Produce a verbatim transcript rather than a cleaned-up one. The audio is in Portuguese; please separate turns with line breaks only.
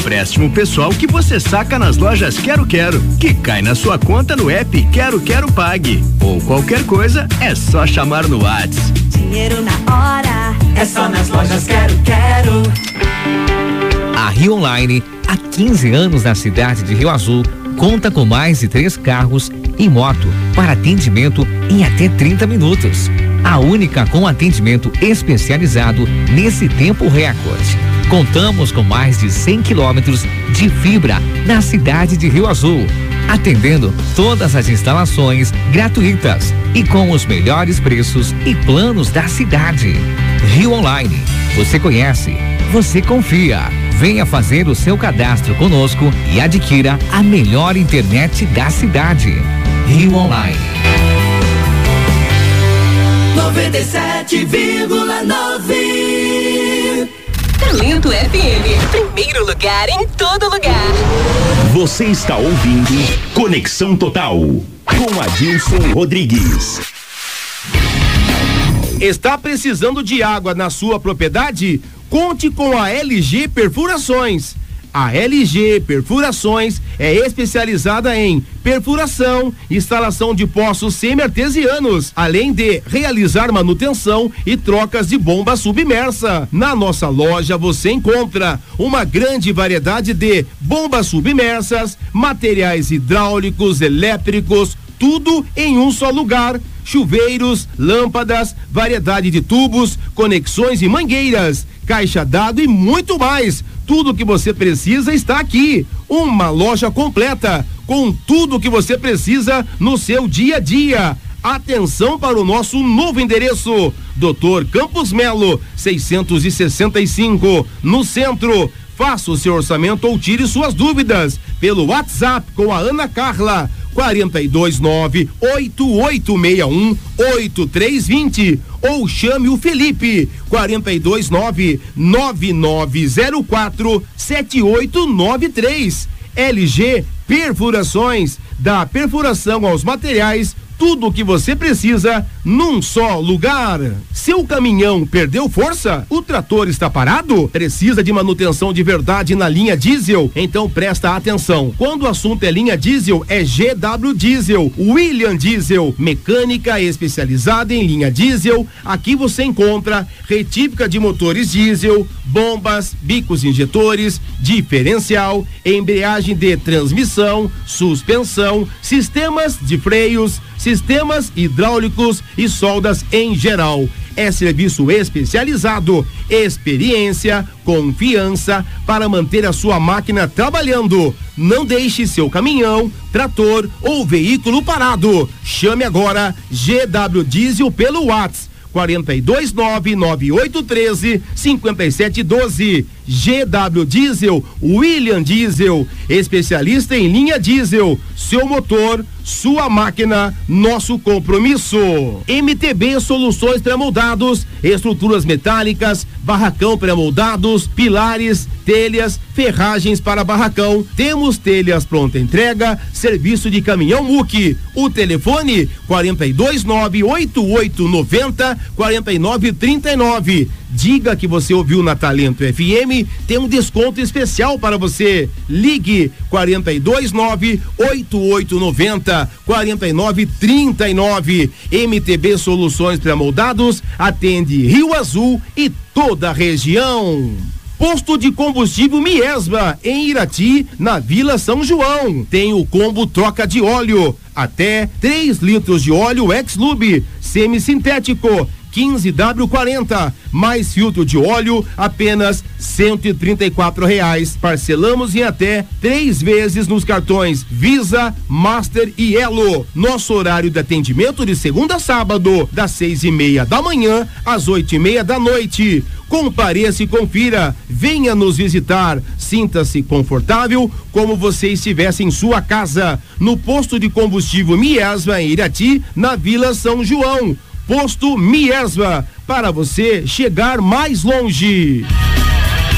empréstimo pessoal que você saca nas lojas Quero Quero, que cai na sua conta no app Quero Quero Pague. Ou qualquer coisa, é só chamar no WhatsApp.
Dinheiro na hora, é só nas lojas Quero Quero.
A Rio Online, há quinze anos na cidade de Rio Azul, conta com mais de três carros e moto para atendimento em até trinta minutos. A única com atendimento especializado nesse tempo recorde. Contamos com mais de cem quilômetros de fibra na cidade de Rio Azul, atendendo todas as instalações gratuitas e com os melhores preços e planos da cidade. Rio Online, você conhece, você confia. Venha fazer o seu cadastro conosco e adquira a melhor internet da cidade. Rio Online.
noventa e sete vírgula nove.
Talento F M, primeiro lugar em todo lugar.
Você está ouvindo Conexão Total com Adilson Rodrigues.
Está precisando de água na sua propriedade? Conte com a L G Perfurações. A L G Perfurações é especializada em perfuração, instalação de poços semi-artesianos, além de realizar manutenção e trocas de bomba submersa. Na nossa loja você encontra uma grande variedade de bombas submersas, materiais hidráulicos, elétricos, tudo em um só lugar. Chuveiros, lâmpadas, variedade de tubos, conexões e mangueiras, caixa d'água e muito mais. Tudo que você precisa está aqui. Uma loja completa com tudo que você precisa no seu dia a dia. Atenção para o nosso novo endereço, doutor Campos Melo, seiscentos e sessenta e cinco, no centro. Faça o seu orçamento ou tire suas dúvidas pelo WhatsApp com a Ana Carla, quarenta e dois nove, oito oito seis um, oito três dois zero, ou chame o Felipe, quarenta e dois nove, nove nove zero quatro, sete oito nove três. L G Perfurações, da perfuração aos materiais, tudo o que você precisa num só lugar. Seu caminhão perdeu força? O trator está parado? Precisa de manutenção de verdade na linha diesel? Então presta atenção. Quando o assunto é linha diesel, é G W Diesel, William Diesel, mecânica especializada em linha diesel. Aqui você encontra retífica de motores diesel, bombas, bicos injetores, diferencial, embreagem de transmissão, suspensão, sistemas de freios, sistemas hidráulicos e soldas em geral. É serviço especializado, experiência, confiança para manter a sua máquina trabalhando. Não deixe seu caminhão, trator ou veículo parado. Chame agora G W Diesel pelo WhatsApp quarenta e dois nove, nove oito um três, cinco sete um dois. G W Diesel, William Diesel, especialista em linha diesel. Seu motor, sua máquina, nosso compromisso. M T B Soluções Pré-moldados, estruturas metálicas, barracão pré-moldados, pilares, telhas, ferragens para barracão. Temos telhas pronta entrega, serviço de caminhão M U C. O telefone quarenta e dois nove, oito oito nove zero, quarenta e nove trinta e nove. Diga que você ouviu na Talento F M, tem um desconto especial para você. Ligue quarenta e dois nove, oito oito nove zero, quarenta e nove trinta e nove. M T B Soluções Pré-moldados atende Rio Azul e toda a região. Posto de combustível Miesba, em Irati, na Vila São João. Tem o combo troca de óleo, até três litros de óleo Ex-Lube, semissintético, quinze W quarenta, mais filtro de óleo, apenas cento e trinta e quatro reais. Parcelamos em até três vezes nos cartões Visa, Master e Elo. Nosso horário de atendimento de segunda a sábado, das seis e meia da manhã às oito e meia da noite. Compareça e confira, venha nos visitar, sinta-se confortável como você estivesse em sua casa. No posto de combustível Miesba, em Irati, na Vila São João. Posto Miesba, para você chegar mais longe.